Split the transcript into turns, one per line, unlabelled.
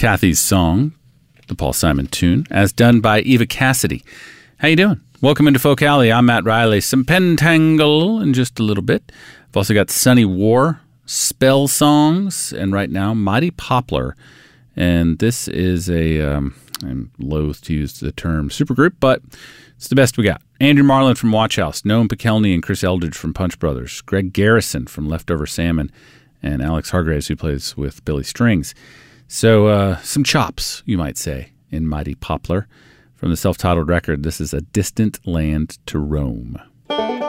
Kathy's Song, the Paul Simon tune, as done by Eva Cassidy. How you doing? Welcome into Folk Alley. I'm Matt Riley. Some Pentangle in just a little bit. I've also got Sunny War, Spell Songs, and right now, Mighty Poplar. And this is I'm loath to use the term supergroup, but it's the best we got. Andrew Marlin from Watch House, Noam Pikelny and Chris Eldridge from Punch Brothers, Greg Garrison from Leftover Salmon, and Alex Hargraves, who plays with Billy Strings. So some chops, you might say, in Mighty Poplar. From the self-titled record, this is A Distant Land to Roam.